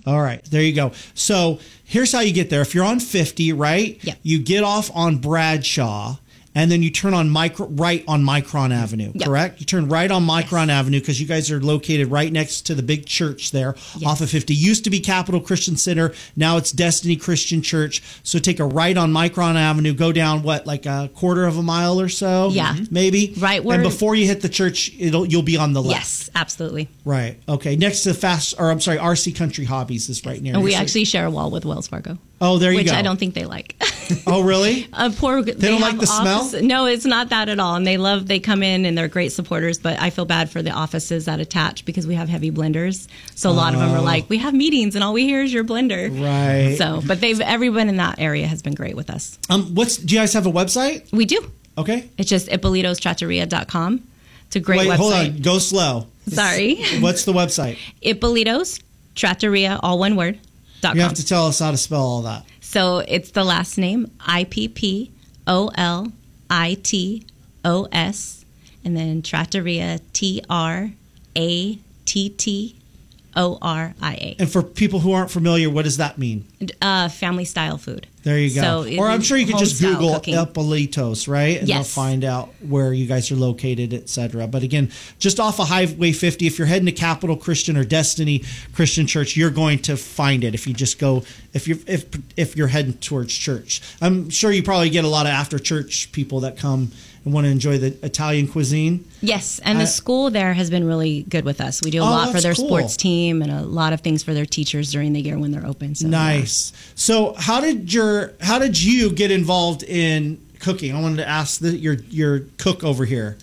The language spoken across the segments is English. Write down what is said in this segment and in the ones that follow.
All right, there you go. So here's how you get there. If you're on 50, right? Yep. You get off on Bradshaw, and then you turn on right on Micron Avenue, Yep. correct? You turn right on Micron Avenue because you guys are located right next to the big church there off of 50. Used to be Capital Christian Center. Now it's Destiny Christian Church. So take a right on Micron Avenue, go down, like a quarter of a mile or so? Yeah. Maybe? Right where... And before you hit the church, you'll be on the left. Yes, absolutely. Right. Okay. Next to RC Country Hobbies is right near. And we actually share a wall with Wells Fargo. Oh, there you go. Which I don't think they like. Oh, really? They don't like the smell? No, it's not that at all. And they come in and they're great supporters, but I feel bad for the offices that attach because we have heavy blenders. So a lot of them are like, we have meetings and all we hear is your blender. Right. So, but everyone in that area has been great with us. Do you guys have a website? We do. Okay. It's just Ippolito'sTrattoria.com. It's a great website. Hold on. Go slow. Sorry. What's the website? Ippolito's Trattoria, all one word, .com. You have to tell us how to spell all that. So it's the last name, IPPOLITOS, and then Trattoria, TRATTORIA. And for people who aren't familiar, what does that mean? Family style food. There you go. So or I'm sure you could just Google cooking. Ippolito's, right? And they'll find out where you guys are located, etc. But again, just off of Highway 50, if you're heading to Capital Christian or Destiny Christian Church, you're going to find it if you just go, if you're heading towards church. I'm sure you probably get a lot of after church people that come and want to enjoy the Italian cuisine. Yes, and the school there has been really good with us. We do a lot for their sports team and a lot of things for their teachers during the year when they're open. So, nice. Yeah. So how did you get involved in cooking? I wanted to ask your cook over here.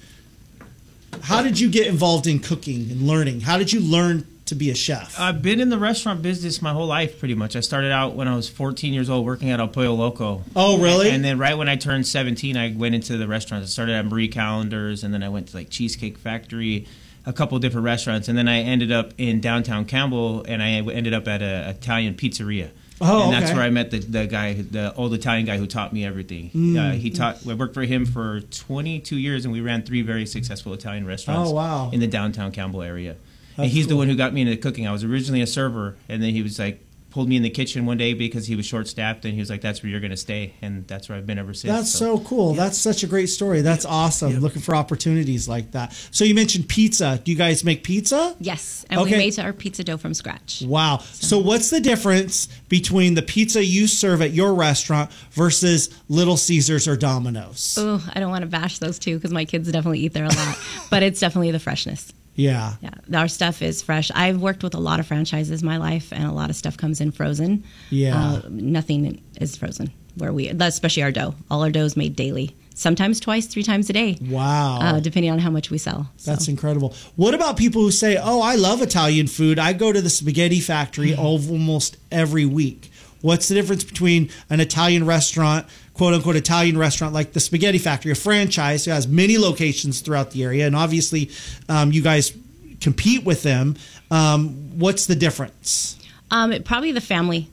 How did you get involved in cooking and learning? How did you learn to be a chef? I've been in the restaurant business my whole life, pretty much. I started out when I was 14 years old working at El Pollo Loco. Oh, really? And then right when I turned 17, I went into the restaurants. I started at Marie Callender's, and then I went to like Cheesecake Factory, a couple of different restaurants, and then I ended up in downtown Campbell, and I ended up at an Italian pizzeria. Oh, and that's where I met the guy, the old Italian guy who taught me everything. I worked for him for 22 years, and we ran 3 very successful Italian restaurants in the downtown Campbell area. And he's the one who got me into cooking. I was originally a server, and then he was like, pulled me in the kitchen one day because he was short-staffed, and he was like, that's where you're going to stay. And that's where I've been ever since. That's so cool. Yeah. That's such a great story. That's awesome. Yeah. Looking for opportunities like that. So you mentioned pizza. Do you guys make pizza? Yes. And we made our pizza dough from scratch. Wow. So what's the difference between the pizza you serve at your restaurant versus Little Caesars or Domino's? Oh, I don't want to bash those two because my kids definitely eat there a lot. But it's definitely the freshness. Yeah. Our stuff is fresh. I've worked with a lot of franchises in my life, and a lot of stuff comes in frozen. Yeah. Nothing is frozen especially our dough. All our dough is made daily. Sometimes twice, 3 times a day. Wow. Depending on how much we sell. That's incredible. What about people who say, oh, I love Italian food. I go to the Spaghetti Factory almost every week. What's the difference between an Italian restaurant, quote-unquote Italian restaurant, like the Spaghetti Factory, a franchise who has many locations throughout the area, and obviously you guys compete with them. What's the difference? Probably the family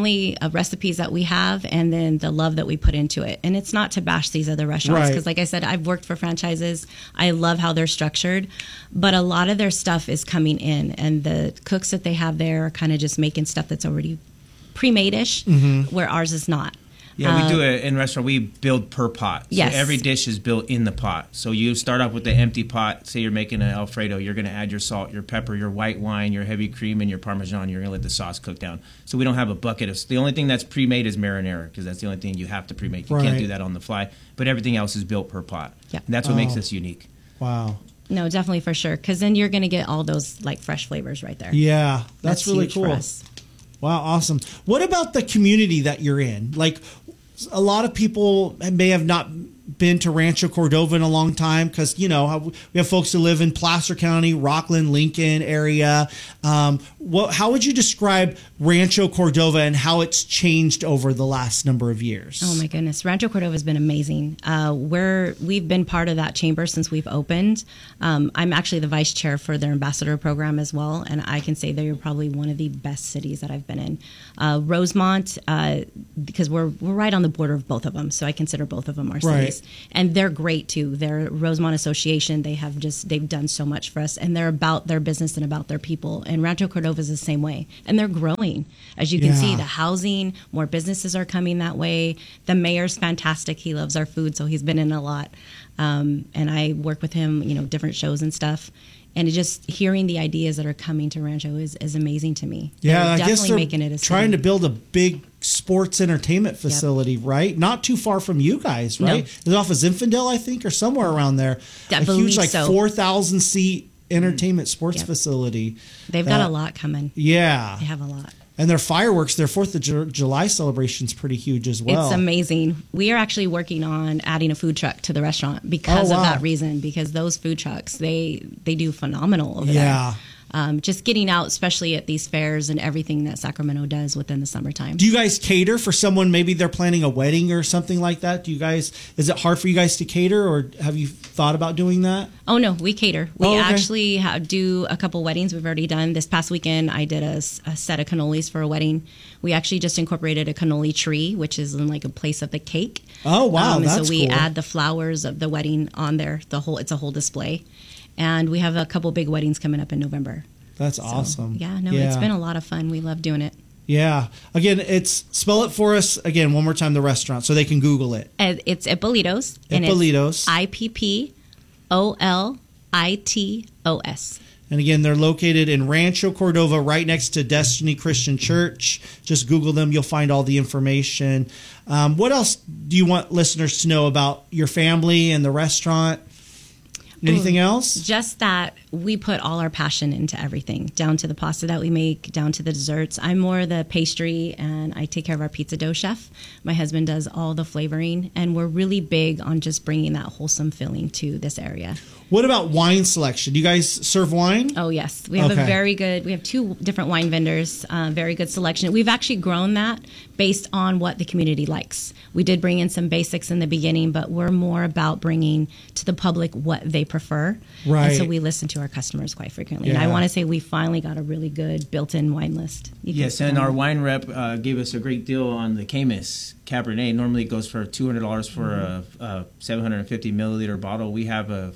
recipes that we have, and then the love that we put into it. And it's not to bash these other restaurants, because like I said, I've worked for franchises. I love how they're structured, but a lot of their stuff is coming in, and the cooks that they have there are kind of just making stuff that's already pre-made-ish, where ours is not. Yeah, we do it in restaurant. We build per pot. So yes. Every dish is built in the pot. So you start off with the empty pot. Say you're making an Alfredo. You're going to add your salt, your pepper, your white wine, your heavy cream, and your Parmesan. You're going to let the sauce cook down. So we don't have a bucket of... The only thing that's pre-made is marinara, because that's the only thing you have to pre-make. You can't do that on the fly. But everything else is built per pot. Yeah. And that's what makes us unique. Wow. No, definitely for sure, because then you're going to get all those like fresh flavors right there. Yeah, that's really cool. For us. Wow, awesome. What about the community that you're in? Like, a lot of people may have not been to Rancho Cordova in a long time because, you know, we have folks who live in Placer County, Rockland, Lincoln area. How would you describe Rancho Cordova and how it's changed over the last number of years? Oh, my goodness. Rancho Cordova has been amazing. We've been part of that chamber since we've opened. I'm actually the vice chair for their ambassador program as well, and I can say they're probably one of the best cities that I've been in. Rosemont, because we're right on the border of both of them, so I consider both of them our cities. employees. And they're great too. They're Rosemont Association. They've done so much for us, and they're about their business and about their people. And Rancho Cordova is the same way. And they're growing. As you can see, the housing, more businesses are coming that way. The mayor's fantastic. He loves our food, so he's been in a lot. And I work with him, different shows and stuff. And just hearing the ideas that are coming to Rancho is amazing to me. Yeah, I guess they're trying to build a big sports entertainment facility, right? Not too far from you guys, right? No. It's off of Zinfandel, I think, or somewhere around there. A huge, 4,000 seat entertainment sports facility. They've got a lot coming. Yeah. They have a lot. And their fireworks, their 4th of July celebration is pretty huge as well. It's amazing. We are actually working on adding a food truck to the restaurant because of that reason, because those food trucks, they do phenomenal over there. Just getting out, especially at these fairs and everything that Sacramento does within the summertime. Do you guys cater for someone? Maybe they're planning a wedding or something like that. Is it hard for you guys to cater, or have you thought about doing that? Oh, no, we cater. We actually do a couple weddings we've already done. This past weekend, I did a set of cannolis for a wedding. We actually just incorporated a cannoli tree, which is in like a place of the cake. Oh, wow, that's so we cool. add the flowers of the wedding on there. It's a whole display. And we have a couple big weddings coming up in November. That's awesome. It's been a lot of fun. We love doing it. Yeah. Again, spell it for us again one more time, the restaurant, so they can Google it. It's Ippolitos. Ippolitos. Ipppolitos. And again, they're located in Rancho Cordova, right next to Destiny Christian Church. Just Google them. You'll find all the information. What else do you want listeners to know about your family and the restaurant? Anything else? Just that we put all our passion into everything, down to the pasta that we make, down to the desserts. I'm more the pastry, and I take care of our pizza dough chef. My husband does all the flavoring, and we're really big on just bringing that wholesome feeling to this area. What about wine selection? Do you guys serve wine? Oh, yes. We have we have 2 different wine vendors, very good selection. We've actually grown that based on what the community likes. We did bring in some basics in the beginning, but we're more about bringing to the public what they prefer. Right. And so we listen to our customers quite frequently. And I want to say we finally got a really good built-in wine list. Yes, and our wine rep gave us a great deal on the Camus Cabernet. Normally it goes for $200 for a 750 milliliter bottle. We have the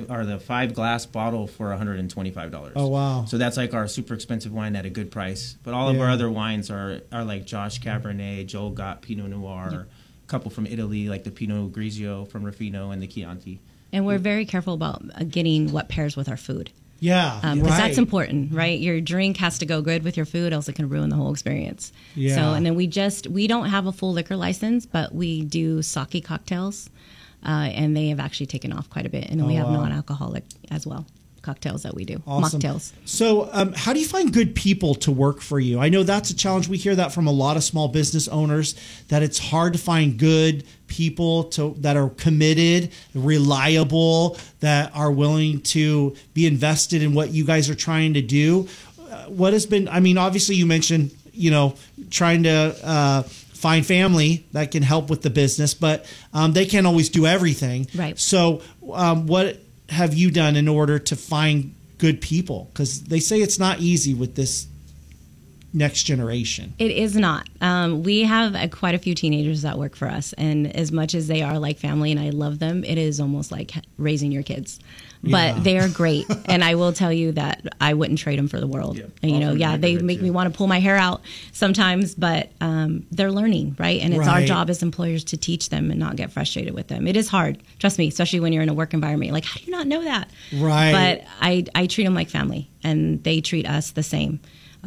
5 glass bottle for $125. Oh, wow. So that's like our super expensive wine at a good price. But all of our other wines are like Josh Cabernet, Joel Gott Pinot Noir, a couple from Italy like the Pinot Grigio from Ruffino and the Chianti. And we're very careful about getting what pairs with our food. Yeah, because that's important, right? Your drink has to go good with your food, else it can ruin the whole experience. Yeah. So, and then we don't have a full liquor license, but we do sake cocktails, and they have actually taken off quite a bit. And then we have non-alcoholic as well cocktails that we do, awesome. Mocktails. So how do you find good people to work for you? I know that's a challenge. We hear that from a lot of small business owners, that it's hard to find good people that are committed, reliable, that are willing to be invested in what you guys are trying to do. What has been, obviously you mentioned, trying to find family that can help with the business, but they can't always do everything. Right. So what have you done in order to find good people? Because they say it's not easy with this next generation. It is not. We have quite a few teenagers that work for us, and as much as they are like family and I love them, it is almost like raising your kids. But they are great, and I will tell you that I wouldn't trade them for the world. And, they make me want to pull my hair out sometimes, but they're learning, right? And it's our job as employers to teach them and not get frustrated with them. It is hard, trust me, especially when you're in a work environment. You're like, how do you not know that? Right. But I treat them like family, and they treat us the same.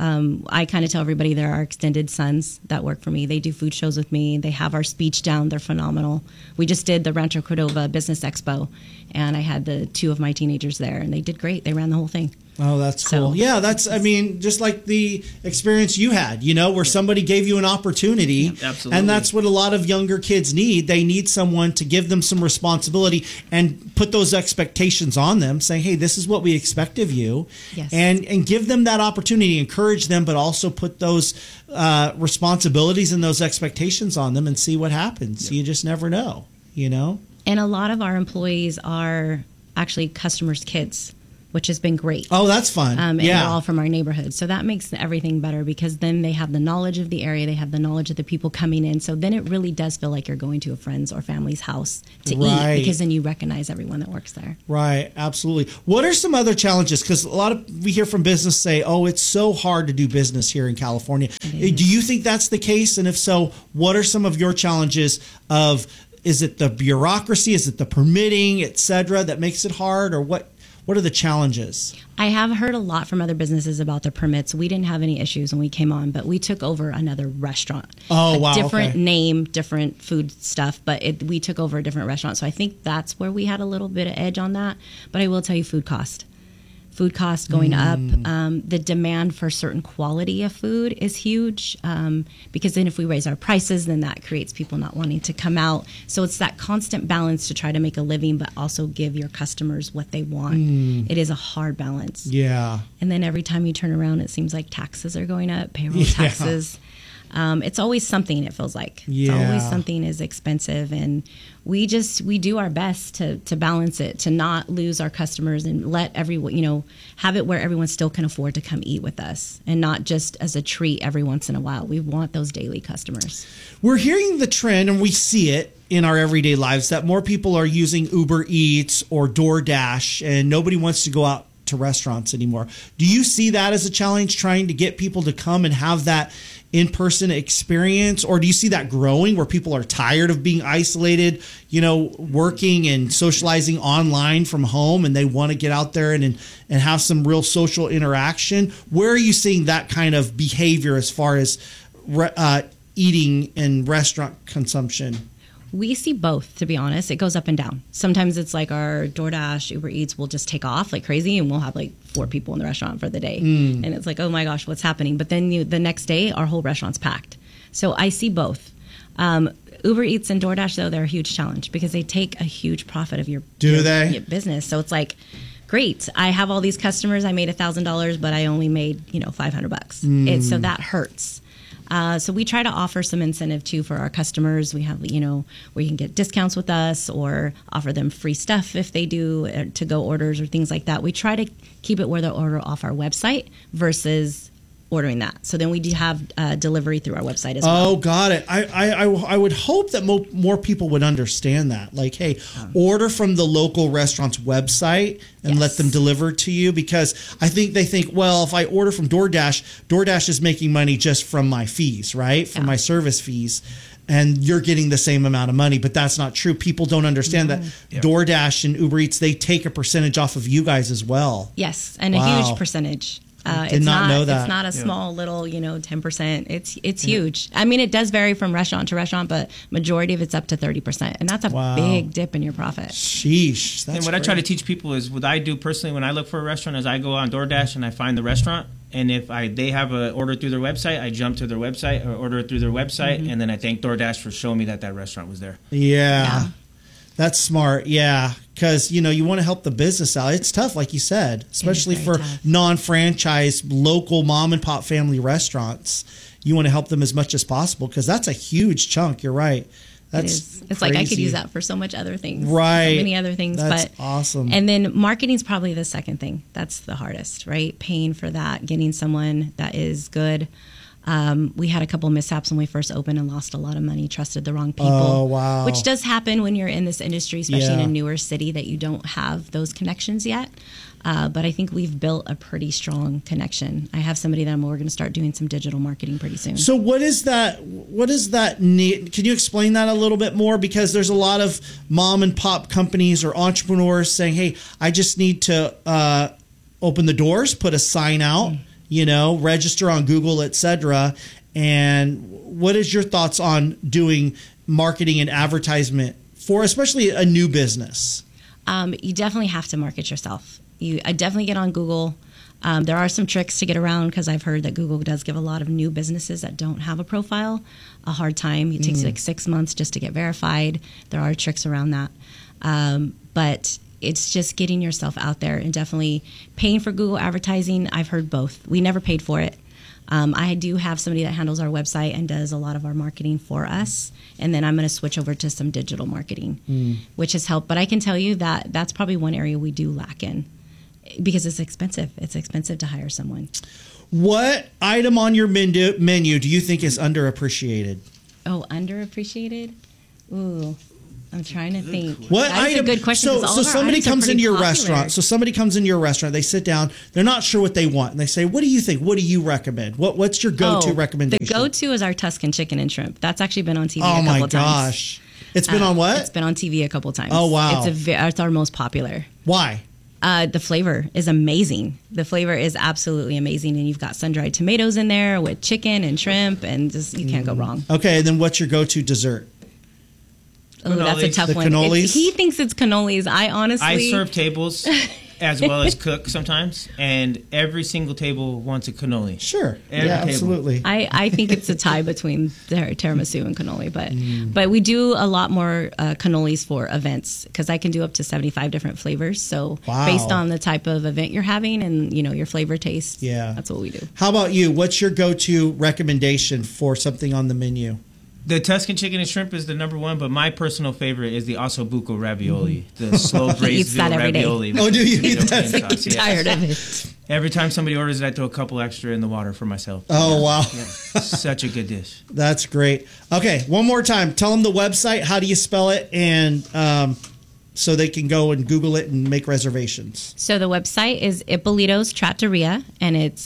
I kind of tell everybody they're our extended sons that work for me. They do food shows with me. They have our speech down. They're phenomenal. We just did the Rancho Cordova Business Expo, and I had the 2 of my teenagers there, and they did great. They ran the whole thing. Oh, that's cool. Yeah, that's, just like the experience you had, where somebody gave you an opportunity. Yeah, absolutely. And that's what a lot of younger kids need. They need someone to give them some responsibility and put those expectations on them, saying, hey, this is what we expect of you. Yes. And give them that opportunity, encourage them, but also put those responsibilities and those expectations on them and see what happens. Yep. You just never know, And a lot of our employees are actually customers' kids. which has been great. Oh, that's fun. And they're all from our neighborhood. So that makes everything better because then they have the knowledge of the area. They have the knowledge of the people coming in. So then it really does feel like you're going to a friend's or family's house to eat because then you recognize everyone that works there. Right. Absolutely. What are some other challenges? Because we hear from business say, oh, it's so hard to do business here in California. Do you think that's the case? And if so, what are some of your challenges is it the bureaucracy? Is it the permitting, et cetera, that makes it hard? Or what are the challenges? I have heard a lot from other businesses about their permits. We didn't have any issues when we came on, but we took over another restaurant. Oh, wow. Different name, different food stuff, but we took over a different restaurant. So I think that's where we had a little bit of edge on that. But I will tell you, food cost going up. The demand for certain quality of food is huge because then if we raise our prices, then that creates people not wanting to come out. So it's that constant balance to try to make a living, but also give your customers what they want. It is a hard balance. Yeah. And then every time you turn around, it seems like taxes are going up, payroll taxes. It's always something, it feels like. Yeah. It's always something is expensive. And we do our best to balance it, to not lose our customers and let everyone, have it where everyone still can afford to come eat with us and not just as a treat every once in a while. We want those daily customers. We're hearing the trend, and we see it in our everyday lives, that more people are using Uber Eats or DoorDash, and nobody wants to go out to restaurants anymore. Do you see that as a challenge, trying to get people to come and have that in-person experience, or do you see that growing where people are tired of being isolated, working and socializing online from home, and they want to get out there and have some real social interaction? Where are you seeing that kind of behavior as far as eating and restaurant consumption? We see both, to be honest. It goes up and down. Sometimes it's like our DoorDash, Uber Eats will just take off like crazy, and we'll have like 4 people in the restaurant for the day. And it's like, oh my gosh, what's happening? But then the next day, our whole restaurant's packed. So I see both. Uber Eats and DoorDash, though, they're a huge challenge because they take a huge profit of your business. So it's like, great, I have all these customers. I made $1,000, but I only made $500. So that hurts. So we try to offer some incentive too for our customers. We have, where you can get discounts with us or offer them free stuff if they do to-go orders or things like that. We try to keep it where they order off our website versus ordering that. So then we do have delivery through our website as well. Oh, got it. I would hope that more people would understand that. Like, hey, order from the local restaurant's website and let them deliver to you, because I think they think, well, if I order from DoorDash is making money just from my fees, right? From my service fees. And you're getting the same amount of money, but that's not true. People don't understand that DoorDash and Uber Eats, they take a percentage off of you guys as well. Yes, and a huge percentage. Did not know that. It's not a small little, 10%. It's huge. I mean, it does vary from restaurant to restaurant, but majority of it's up to 30%, and that's a big dip in your profit. Sheesh, that's and what I try to teach people is what I do personally when I look for a restaurant is I go on DoorDash and I find the restaurant, and if they have an order through their website, I jump to their website or order it through their website, and then I thank DoorDash for showing me that restaurant was there. Yeah. That's smart, because you want to help the business out. It's tough, like you said, especially for non-franchise, local mom and pop family restaurants. You want to help them as much as possible because that's a huge chunk. You're right. It's like I could use that for so much other things, right? So many other things. That's awesome. And then marketing's probably the second thing. That's the hardest, right? Paying for that, getting someone that is good. We had a couple mishaps when we first opened and lost a lot of money, trusted the wrong people. Oh, wow. Which does happen when you're in this industry, especially in a newer city that you don't have those connections yet. But I think we've built a pretty strong connection. I have somebody that we're going to start doing some digital marketing pretty soon. So what is that need? Can you explain that a little bit more? Because there's a lot of mom and pop companies or entrepreneurs saying, hey, I just need to open the doors, put a sign out, register on Google, etc. And what is your thoughts on doing marketing and advertisement for especially a new business? You definitely have to market yourself. I definitely get on Google. There are some tricks to get around because I've heard that Google does give a lot of new businesses that don't have a profile a hard time. It takes like 6 months just to get verified. There are tricks around that. But it's just getting yourself out there and definitely paying for Google advertising. I've heard both. We never paid for it. I do have somebody that handles our website and does a lot of our marketing for us. And then I'm going to switch over to some digital marketing, which has helped. But I can tell you that that's probably one area we do lack in Because it's expensive. It's expensive to hire someone. What item on your menu do you think is underappreciated? Oh, underappreciated? Ooh, I'm trying to think. What That's item? a good question. So somebody comes into your popular. restaurant. So somebody comes into your restaurant. They sit down. They're not sure what they want, and they say, "What do you think? What do you recommend? What's your go-to recommendation?" The go-to is our Tuscan chicken and shrimp. That's actually been on TV a couple my times. gosh, it's been on what? It's been on TV a couple times. Oh wow, it's our most popular. Why? The flavor is amazing. The flavor is absolutely amazing, and you've got sun-dried tomatoes in there with chicken and shrimp, and just you can't go wrong. Okay, and then what's your go-to dessert? Oh, that's a tough one. Cannolis? He thinks it's cannolis. I serve tables as well as cook sometimes, and every single table wants a cannoli. Sure, every table. Absolutely. I think it's a tie between tiramisu and cannoli, but we do a lot more cannolis for events because I can do up to 75 different flavors. So based on the type of event you're having and your flavor taste, that's what we do. How about you? What's your go-to recommendation for something on the menu? The Tuscan chicken and shrimp is the number one, but my personal favorite is the ossobuco ravioli, the slow braised veal ravioli. Oh, do you eat that? I'm tired of it. Every time somebody orders it, I throw a couple extra in the water for myself. Oh, wow. Yeah, such a good dish. That's great. Okay, one more time. Tell them the website. How do you spell it? And so they can go and Google it and make reservations. So the website is Ippolito's Trattoria, and it's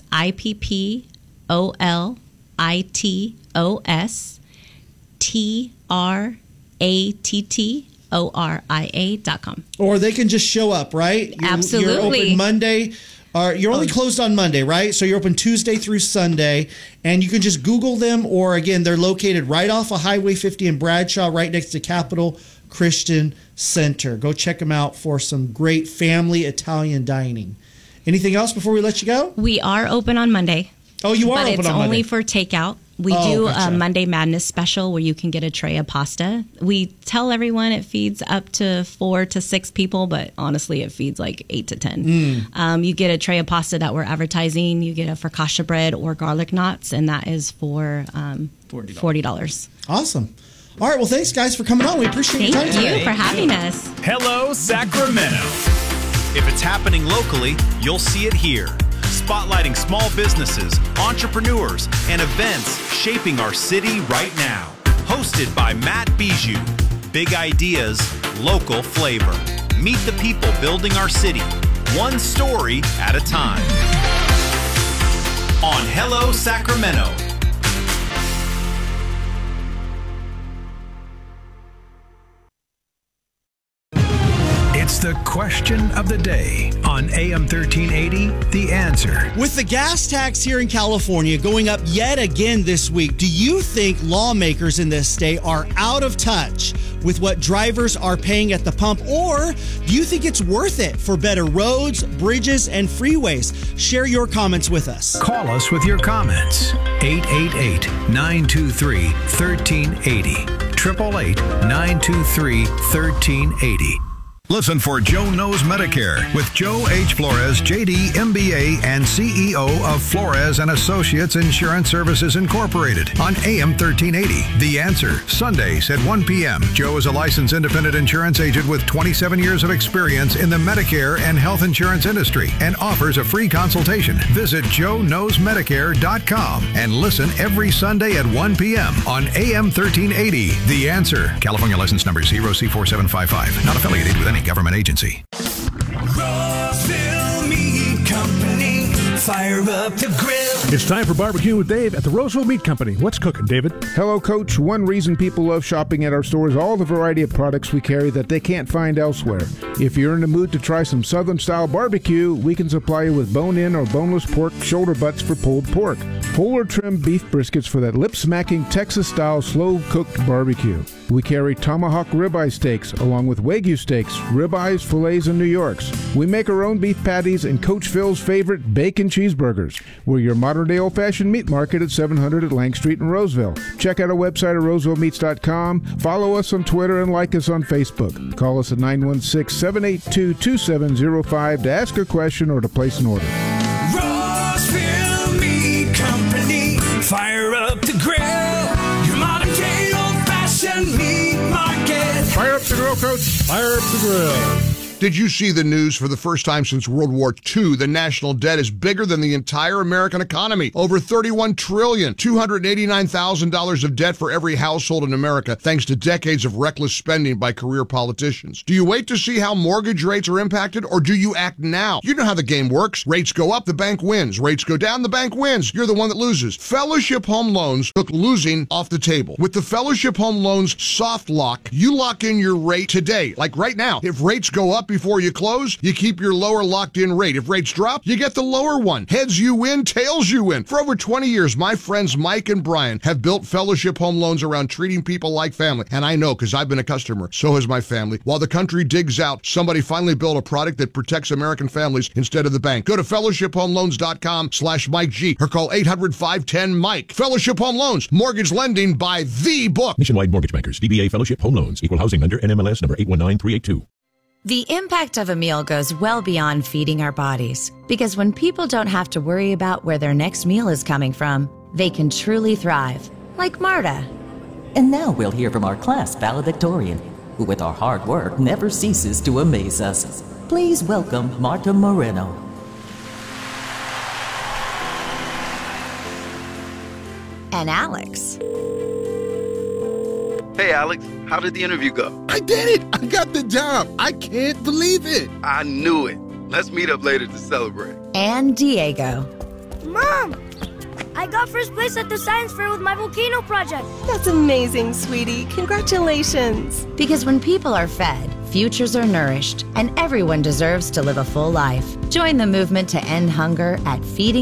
IPPOLITOSTRATTORIA.com. Or they can just show up, right? Absolutely. You're open Monday. You're only closed on Monday, right? So you're open Tuesday through Sunday, and you can just Google them. Or again, they're located right off of Highway 50 in Bradshaw, right next to Capital Christian Center. Go check them out for some great family Italian dining. Anything else before we let you go? We are open on Monday. Oh, you are open on Monday. But it's only for takeout. We do a Monday Madness special where you can get a tray of pasta. We tell everyone it feeds up to 4 to 6 people, but honestly, it feeds like 8 to 10. You get a tray of pasta that we're advertising. You get a focaccia bread or garlic knots, and that is for $40. Awesome. All right. Well, thanks, guys, for coming on. We appreciate your time today. Thank you for having us. Hello, Sacramento. If it's happening locally, you'll see it here. Spotlighting small businesses, entrepreneurs, and events shaping our city right now. Hosted by Matt Bijou. Big ideas, local flavor. Meet the people building our city, one story at a time. On Hello, Sacramento. It's the question of the day on AM 1380, The Answer. With the gas tax here in California going up yet again this week, do you think lawmakers in this state are out of touch with what drivers are paying at the pump? Or do you think it's worth it for better roads, bridges, and freeways? Share your comments with us. Call us with your comments. 888-923-1380. 888-923-1380. Listen for Joe Knows Medicare with Joe H. Flores, JD, MBA, and CEO of Flores & Associates Insurance Services Incorporated on AM 1380. The Answer, Sundays at 1 p.m. Joe is a licensed independent insurance agent with 27 years of experience in the Medicare and health insurance industry and offers a free consultation. Visit joeknowsmedicare.com and listen every Sunday at 1 p.m. on AM 1380. The Answer. California license number 0C4755. Not affiliated with any government agency. Roseville Meat Company, fire up the grill. It's time for Barbecue with Dave at the Roseville Meat Company. What's cooking, David? Hello, Coach. One reason people love shopping at our store is all the variety of products we carry that they can't find elsewhere. If you're in the mood to try some Southern-style barbecue, we can supply you with bone-in or boneless pork shoulder butts for pulled pork, whole or trimmed beef briskets for that lip-smacking Texas-style slow-cooked barbecue. We carry tomahawk ribeye steaks along with Wagyu steaks, ribeyes, fillets, and New Yorks. We make our own beef patties and Coach Phil's favorite bacon cheeseburgers. We're your modern-day old-fashioned meat market at 700 at Lang Street in Roseville. Check out our website at rosevillemeats.com. Follow us on Twitter and like us on Facebook. Call us at 916-782-2705 to ask a question or to place an order. Roseville Meat Company, fire up the grill. Your modern-day old-fashioned meat market. Fire up the grill, Coach. Fire up the grill. Did you see the news? For the first time since World War II, the national debt is bigger than the entire American economy. Over $31 trillion, $289,000 of debt for every household in America, thanks to decades of reckless spending by career politicians. Do you wait to see how mortgage rates are impacted, or do you act now? You know how the game works. Rates go up, the bank wins. Rates go down, the bank wins. You're the one that loses. Fellowship Home Loans took losing off the table. With the Fellowship Home Loans soft lock, you lock in your rate today. Like right now, if rates go up before you close, you keep your lower locked-in rate. If rates drop, you get the lower one. Heads you win, tails you win. For over 20 years, my friends Mike and Brian have built Fellowship Home Loans around treating people like family. And I know, because I've been a customer. So has my family. While the country digs out, somebody finally built a product that protects American families instead of the bank. Go to fellowshiphomeloans.com/Mike G or call 800-510-MIKE. Fellowship Home Loans. Mortgage lending by the book. Nationwide Mortgage Bankers. DBA Fellowship Home Loans. Equal housing lender. NMLS number 819382. The impact of a meal goes well beyond feeding our bodies, because when people don't have to worry about where their next meal is coming from, they can truly thrive, like Marta. And now we'll hear from our class valedictorian, who with our hard work never ceases to amaze us. Please welcome Marta Moreno. And Alex. Hey, Alex, how did the interview go? I did it! I got the job! I can't believe it! I knew it. Let's meet up later to celebrate. And Diego. Mom! I got first place at the science fair with my volcano project. That's amazing, sweetie. Congratulations. Because when people are fed, futures are nourished, and everyone deserves to live a full life. Join the movement to end hunger at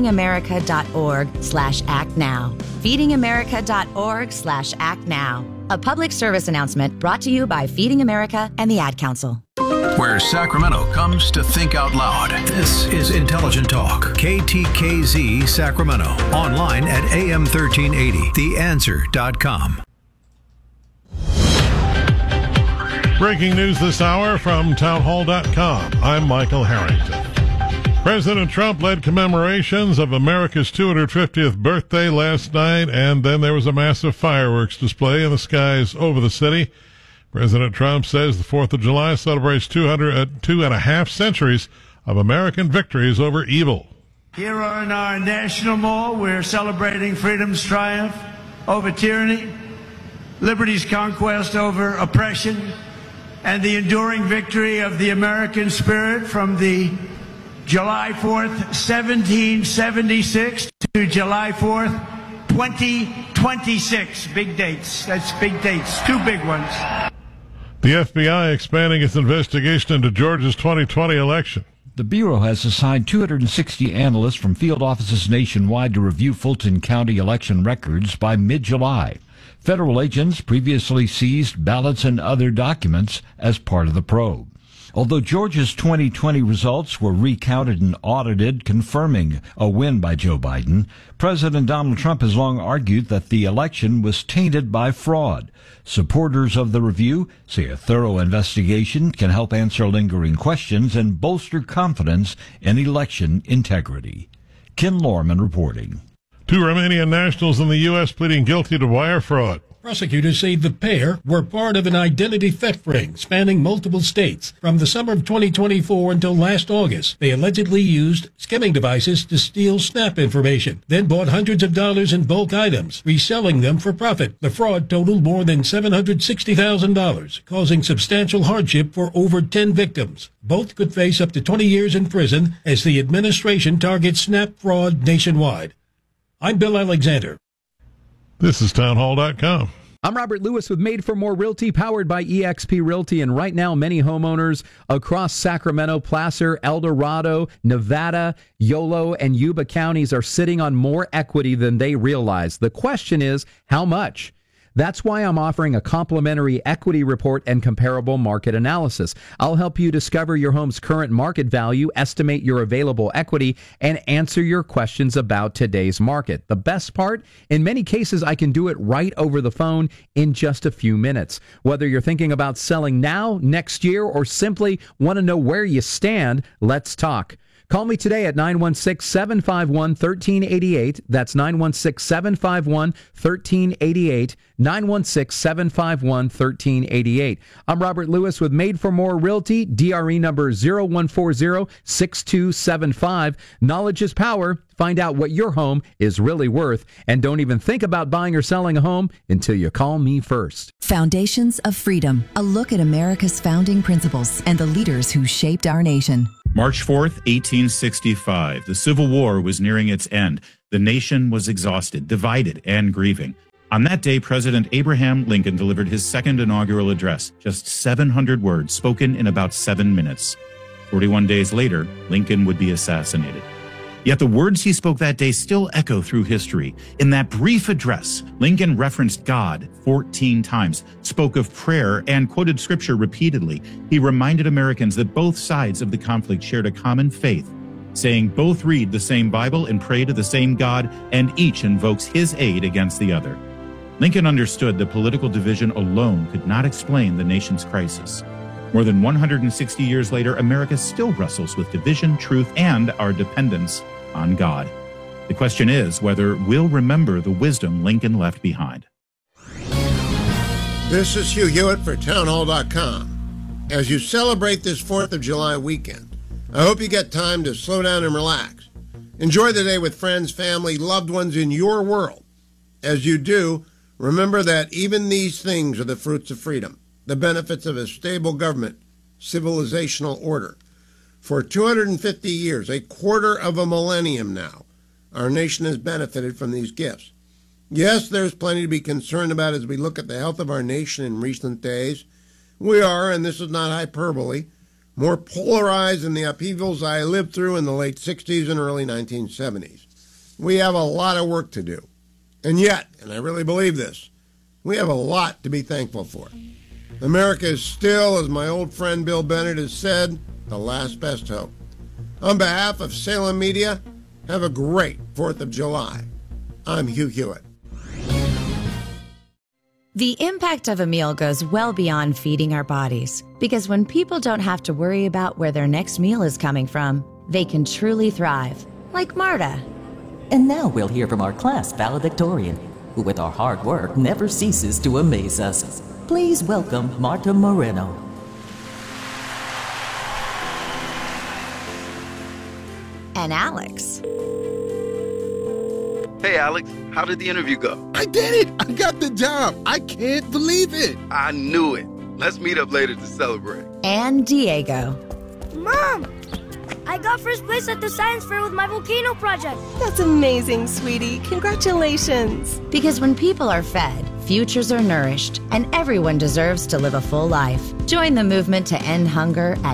feedingamerica.org/actnow. feedingamerica.org/actnow. A public service announcement brought to you by Feeding America and the Ad Council. Where Sacramento comes to think out loud. This is Intelligent Talk, KTKZ Sacramento. Online at AM1380, theanswer.com. Breaking news this hour from townhall.com. I'm Michael Harrington. President Trump led commemorations of America's 250th birthday last night, and then there was a massive fireworks display in the skies over the city. President Trump says the 4th of July celebrates 2.5 centuries of American victories over evil. Here on our National Mall, we're celebrating freedom's triumph over tyranny, liberty's conquest over oppression, and the enduring victory of the American spirit from the July 4th, 1776 to July 4th, 2026. Big dates. That's big dates. Two big ones. The FBI expanding its investigation into Georgia's 2020 election. The Bureau has assigned 260 analysts from field offices nationwide to review Fulton County election records by mid-July. Federal agents previously seized ballots and other documents as part of the probe. Although Georgia's 2020 results were recounted and audited, confirming a win by Joe Biden, President Donald Trump has long argued that the election was tainted by fraud. Supporters of the review say a thorough investigation can help answer lingering questions and bolster confidence in election integrity. Ken Lorman reporting. 2 Romanian nationals in the U.S. pleading guilty to wire fraud. Prosecutors say the pair were part of an identity theft ring spanning multiple states. From the summer of 2024 until last August, they allegedly used skimming devices to steal SNAP information, then bought hundreds of dollars in bulk items, reselling them for profit. The fraud totaled more than $760,000, causing substantial hardship for over 10 victims. Both could face up to 20 years in prison as the administration targets SNAP fraud nationwide. I'm Bill Alexander. This is townhall.com. I'm Robert Lewis with Made for More Realty, powered by eXp Realty. And right now, many homeowners across Sacramento, Placer, El Dorado, Nevada, Yolo, and Yuba counties are sitting on more equity than they realize. The question is, how much? That's why I'm offering a complimentary equity report and comparable market analysis. I'll help you discover your home's current market value, estimate your available equity, and answer your questions about today's market. The best part, in many cases, I can do it right over the phone in just a few minutes. Whether you're thinking about selling now, next year, or simply want to know where you stand, let's talk. Call me today at 916-751-1388. That's 916-751-1388. 916-751-1388. I'm Robert Lewis with Made for More Realty, DRE number 0140-6275. Knowledge is power. Find out what your home is really worth, and don't even think about buying or selling a home until you call me first. Foundations of Freedom, a look at America's founding principles and the leaders who shaped our nation. March 4th, 1865. The Civil War was nearing its end. The nation was exhausted, divided, and grieving. On that day, President Abraham Lincoln delivered his second inaugural address, just 700 words spoken in about 7 minutes. 41 days later, Lincoln would be assassinated. Yet the words he spoke that day still echo through history. In that brief address, Lincoln referenced God 14 times, spoke of prayer, and quoted scripture repeatedly. He reminded Americans that both sides of the conflict shared a common faith, saying both read the same Bible and pray to the same God, and each invokes his aid against the other. Lincoln understood that political division alone could not explain the nation's crisis. More than 160 years later, America still wrestles with division, truth, and our dependence on God. The question is whether we'll remember the wisdom Lincoln left behind. This is Hugh Hewitt for townhall.com. As you celebrate this 4th of July weekend, I hope you get time to slow down and relax. Enjoy the day with friends, family, loved ones in your world. As you do, remember that even these things are the fruits of freedom, the benefits of a stable government, civilizational order. For 250 years, a quarter of a millennium now, our nation has benefited from these gifts. Yes, there's plenty to be concerned about as we look at the health of our nation in recent days. We are, and this is not hyperbole, more polarized than the upheavals I lived through in the late 60s and early 1970s. We have a lot of work to do. And yet, and I really believe this, we have a lot to be thankful for. America is still, as my old friend Bill Bennett has said, the last best hope. On behalf of Salem Media, have a great 4th of July. I'm Hugh Hewitt. The impact of a meal goes well beyond feeding our bodies, because when people don't have to worry about where their next meal is coming from, they can truly thrive, like Marta. And now we'll hear from our class valedictorian, who with our hard work never ceases to amaze us. Please welcome Marta Moreno. And Alex. Hey, Alex, how did the interview go? I did it! I got the job! I can't believe it! I knew it. Let's meet up later to celebrate. And Diego. Mom! I got first place at the science fair with my volcano project. That's amazing, sweetie. Congratulations. Because when people are fed, futures are nourished, and everyone deserves to live a full life. Join the movement to end hunger at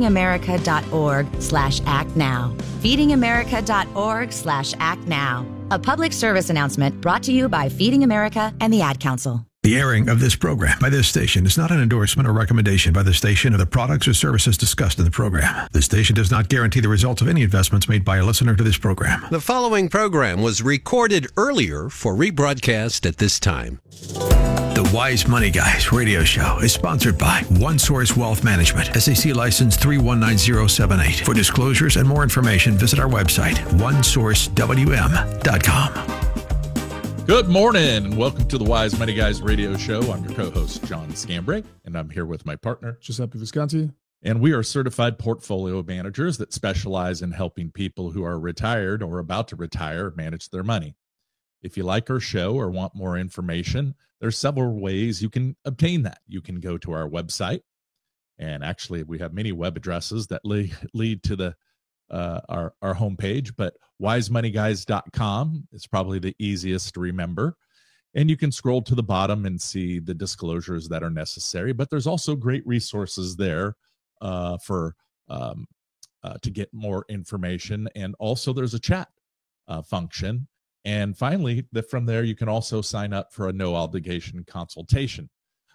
feedingamerica.org/actnow. feedingamerica.org/actnow. A public service announcement brought to you by Feeding America and the Ad Council. The airing of this program by this station is not an endorsement or recommendation by the station of the products or services discussed in the program. The station does not guarantee the results of any investments made by a listener to this program. The following program was recorded earlier for rebroadcast at this time. The Wise Money Guys radio show is sponsored by OneSource Wealth Management, SEC license 319078. For disclosures and more information, visit our website, onesourcewm.com. Good morning, and welcome to the Wise Money Guys radio show. I'm your co-host, John Scambre, and I'm here with my partner, Giuseppe Visconti. And we are certified portfolio managers that specialize in helping people who are retired or about to retire manage their money. If you like our show or want more information, there's several ways you can obtain that. You can go to our website, and actually we have many web addresses that lead to the our homepage, but wisemoneyguys.com is probably the easiest to remember. And you can scroll to the bottom and see the disclosures that are necessary. But there's also great resources there to get more information. And also there's a chat function. And finally, from there, you can also sign up for a no obligation consultation.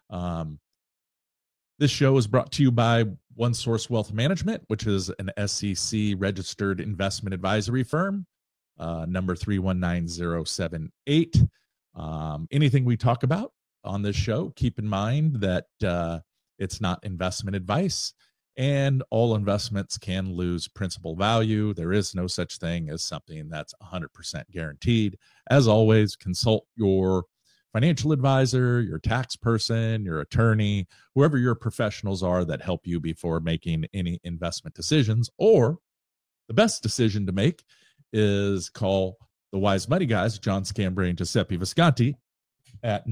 This show is brought to you by OneSource Wealth Management, which is an SEC registered investment advisory firm, number 319078. Anything we talk about on this show, keep in mind that it's not investment advice. and all investments can lose principal value. There is no such thing as something that's 100% guaranteed. As always, consult your financial advisor, your tax person, your attorney, whoever your professionals are that help you before making any investment decisions. Or the best decision to make is call the Wise Money Guys, John Scambray and Giuseppe Visconti, at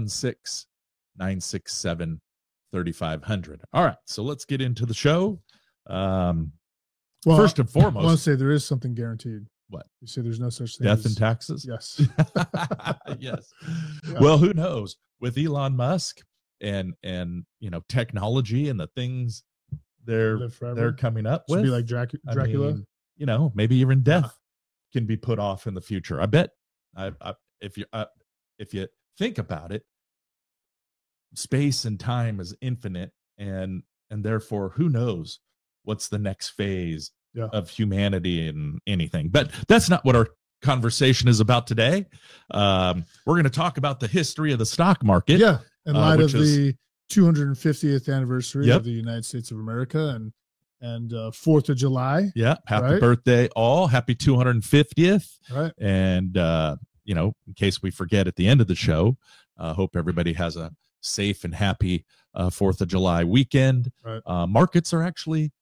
916-967-3500. All right, so let's get into the show. First and foremost, I want to say there is something guaranteed. What? You say there's no such thing Death as and taxes? Yes. Yes. Yeah. Well, who knows? With Elon Musk and technology and the things they're coming up Should with, be like Dracula. I mean, maybe even death can be put off in the future. I bet. If you think about it, space and time is infinite, and therefore, who knows what's the next phase of humanity and anything. But that's not what our conversation is about today. We're going to talk about the history of the stock market. Yeah, in light of the 250th anniversary of the United States of America and 4th of July. Yeah, happy birthday all. Happy 250th. Right. And, in case we forget at the end of the show, hope everybody has a safe and happy 4th of July weekend. Right. Markets are actually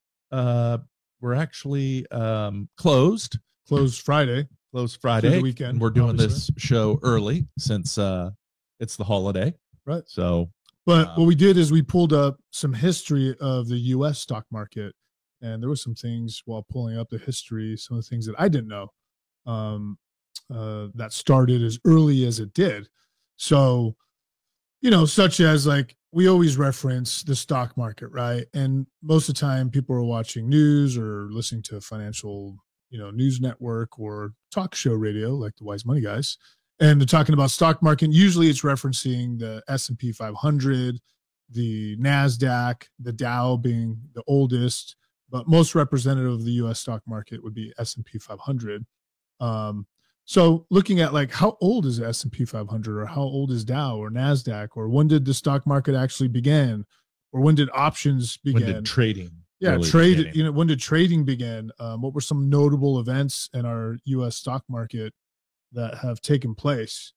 closed. Closed Friday. Closed Friday. Through the weekend. And we're doing this show early since it's the holiday. Right. So, but what we did is we pulled up some history of the U.S. stock market, and there were some things while pulling up the history, some of the things that I didn't know that started as early as it did. So, such as like we always reference the stock market, right? And most of the time people are watching news or listening to a financial, news network or talk show radio like the Wise Money Guys. And they're talking about stock market. Usually it's referencing the S&P 500, the NASDAQ, the Dow being the oldest, but most representative of the U.S. stock market would be S&P 500. So looking at like how old is the S&P 500 or how old is Dow or NASDAQ, or when did the stock market actually begin, or when did options begin? When did trading? Yeah, really begin? When did trading begin? What were some notable events in our U.S. stock market that have taken place?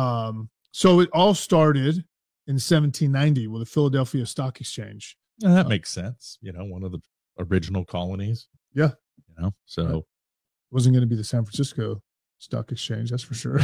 So it all started in 1790 with the Philadelphia Stock Exchange. Yeah, that makes sense. One of the original colonies. Yeah. So right. Wasn't going to be the San Francisco Stock Exchange, that's for sure.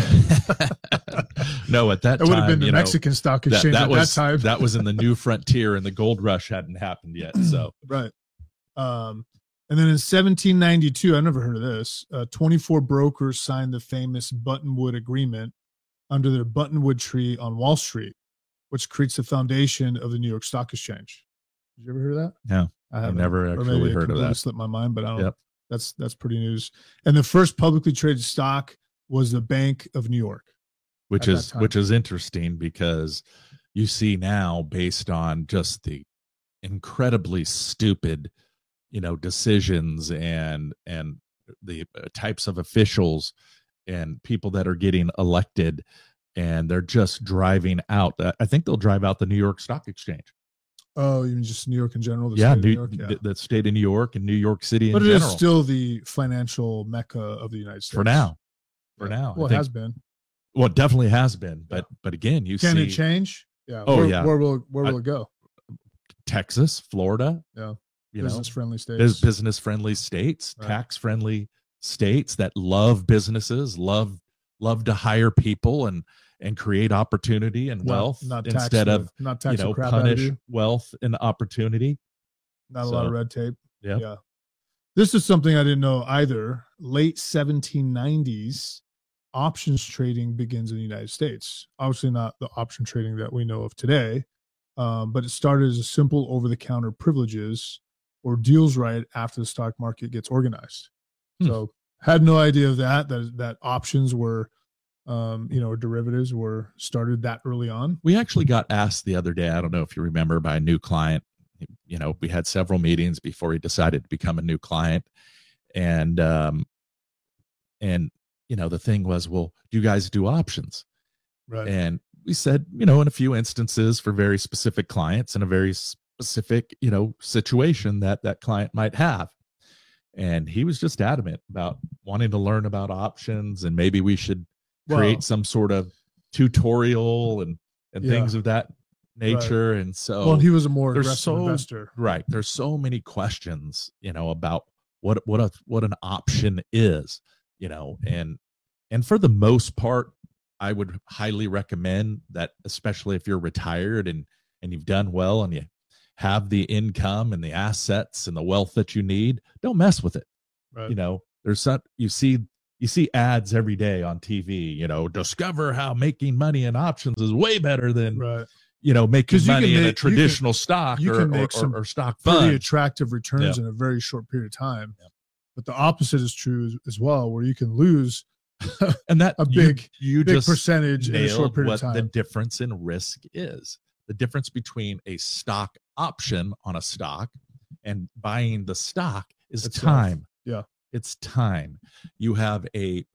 No, at that time, it would have been the Mexican Stock Exchange that that time. That was in the new frontier, and the gold rush hadn't happened yet. So right. And then in 1792, I never heard of this. 24 brokers signed the famous Buttonwood Agreement under their Buttonwood tree on Wall Street, which creates the foundation of the New York Stock Exchange. Did you ever hear of that? No, I've never actually heard of that. Slipped my mind, but I don't. Yep. That's pretty news. And the first publicly traded stock was the Bank of New York, which is interesting because you see now, based on just the incredibly stupid, decisions and the types of officials and people that are getting elected, and they're just driving out. I think they'll drive out the New York Stock Exchange. Oh, you mean just New York in general? The state of New York and New York City but in general. But it is still the financial mecca of the United States. For now. Well, it has been. Well, it definitely has been. But again, Can it change? Yeah. Where will it go? Texas, Florida. Yeah. Business-friendly states. Business-friendly states, right. Tax-friendly states that love businesses, love to hire people and create opportunity and wealth instead of punish wealth and opportunity. Not a lot of red tape. Yeah. This is something I didn't know either. Late 1790s, options trading begins in the United States. Obviously not the option trading that we know of today, but it started as a simple over-the-counter privileges or deals right after the stock market gets organized. So had no idea of that options were derivatives were started that early on. We actually got asked the other day, I don't know if you remember, by a new client. We had several meetings before he decided to become a new client. And the thing was, well, do you guys do options? Right. And we said, in a few instances for very specific clients and a very specific, situation that that client might have. And he was just adamant about wanting to learn about options, and maybe we should create some sort of tutorial and things of that nature. Right. And so, well, he was a more aggressive investor, right? There's so many questions, about what an option is, and for the most part, I would highly recommend that, especially if you're retired and you've done well and you have the income and the assets and the wealth that you need, don't mess with it. Right. There's some, you see ads every day on TV, discover how making money in options is way better than, making money in a traditional stock or stock fund. Pretty attractive returns in a very short period of time. Yeah. But the opposite is true as well, where you can lose and that a big just percentage in a short period of time. The difference in risk is. The difference between a stock option on a stock and buying the stock is time. Yeah. It's time. You have a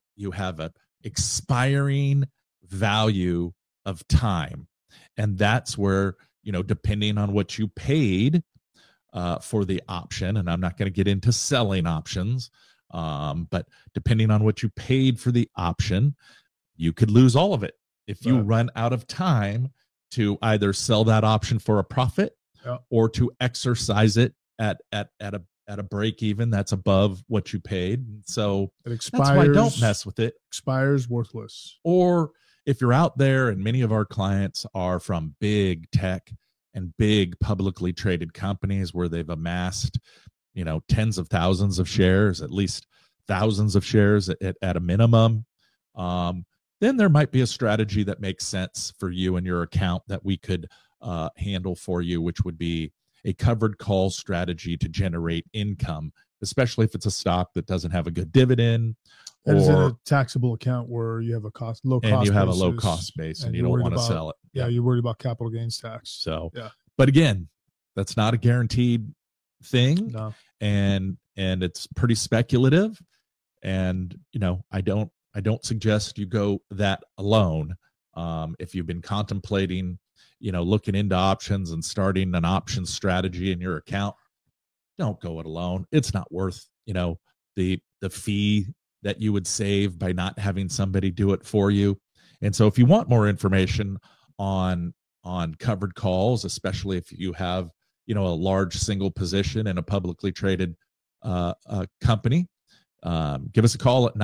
expiring value of time. And that's where, depending on what you paid for the option, and I'm not going to get into selling options, but depending on what you paid for the option, you could lose all of it if you run out of time to either sell that option for a profit or to exercise it at a break even that's above what you paid. So it expires, that's why don't mess with it. Expires worthless. Or if you're out there, and many of our clients are from big tech and big publicly traded companies where they've amassed, tens of thousands of shares, at least thousands of shares at a minimum, then there might be a strategy that makes sense for you and your account that we could handle for you, which would be a covered call strategy to generate income, especially if it's a stock that doesn't have a good dividend. That is in a taxable account where you have a low cost base and you don't want to sell it. Yeah, you're worried about capital gains tax. So, but again, that's not a guaranteed thing. No. And it's pretty speculative. And, I don't suggest you go that alone. If you've been contemplating, looking into options and starting an option strategy in your account, don't go it alone. It's not worth, the fee that you would save by not having somebody do it for you. And so if you want more information on covered calls, especially if you have, a large single position in a publicly traded company, give us a call at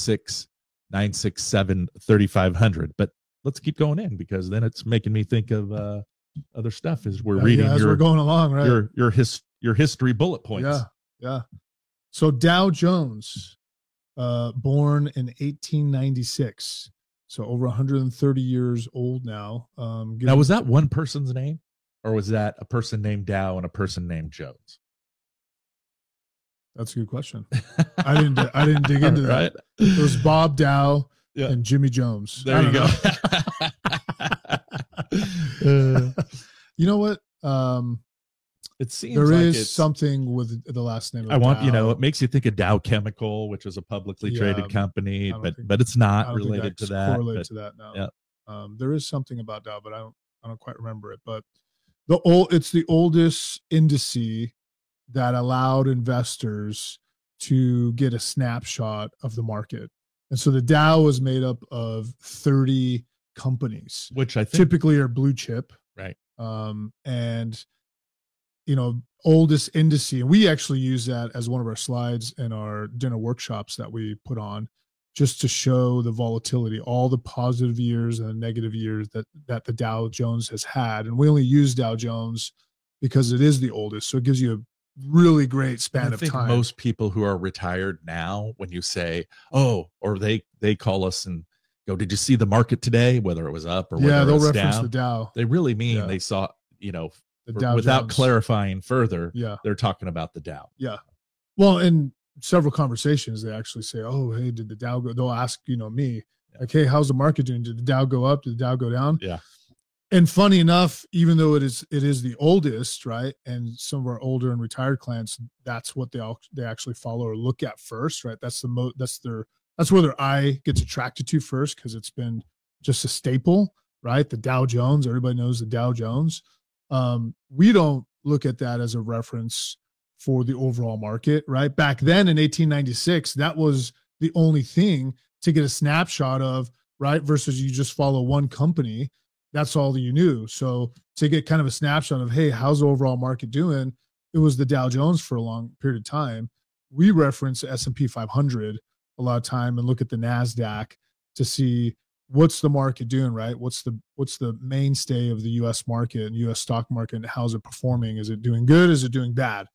916-967-3500. But let's keep going in, because then it's making me think of other stuff as we're reading as we're going along, right? Your history bullet points. Yeah. So Dow Jones, born in 1896, so over 130 years old now. Now, was that one person's name, or was that a person named Dow and a person named Jones? That's a good question. I didn't dig into that. Right? It was Bob Dow and Jimmy Jones. There you go. You know what? It seems there like is something with the last name of Dow. It makes you think of Dow Chemical, which is a publicly traded company, but it's not related to that. Correlated to that, no. Yeah. There is something about Dow, but I don't quite remember it. But it's the oldest indice that allowed investors to get a snapshot of the market. And so the Dow was made up of 30 companies, which I think typically are blue chip. Right. And, oldest indice. And we actually use that as one of our slides in our dinner workshops that we put on, just to show the volatility, all the positive years and the negative years that the Dow Jones has had. And we only use Dow Jones because it is the oldest. So it gives you a really great span of time. Most people who are retired now, when you say, or they call us and go, did you see the market today, whether it was up or whether they'll it's reference down? the Dow. They really mean they saw, the Dow without Jones. clarifying further, Yeah. they're talking about the Dow. Yeah. Well, in several conversations, they actually say, oh, hey, did the Dow go? They'll ask, me, like, hey, how's the market doing? Did the Dow go up? Did the Dow go down? Yeah. And funny enough, even though it is the oldest, right? And some of our older and retired clients, that's what they actually follow or look at first, right? That's where their eye gets attracted to first, because it's been just a staple, right? The Dow Jones, everybody knows the Dow Jones. We don't look at that as a reference for the overall market, right? Back then in 1896, that was the only thing to get a snapshot of, right? Versus you just follow one company. That's all that you knew. So to get kind of a snapshot of, hey, how's the overall market doing? It was the Dow Jones for a long period of time. We reference S&P 500 a lot of time and look at the NASDAQ to see what's the market doing, right? What's the mainstay of the U.S. market and U.S. stock market, and how's it performing? Is it doing good? Is it doing bad?